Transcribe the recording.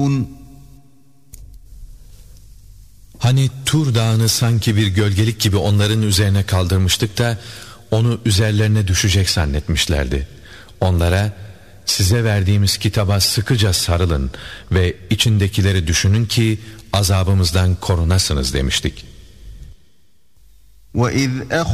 Hani Tur Dağı'nı sanki bir gölgelik gibi onların üzerine kaldırmıştık da onu üzerlerine düşecek zannetmişlerdi. Onlara size verdiğimiz kitaba sıkıca sarılın ve içindekileri düşünün ki azabımızdan korunasınız demiştik.